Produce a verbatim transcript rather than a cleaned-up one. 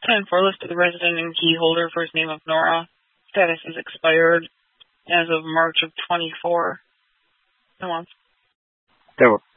ten four, listed the resident and key holder, first name of Nora. Status is expired as of March of twenty-four. No one. There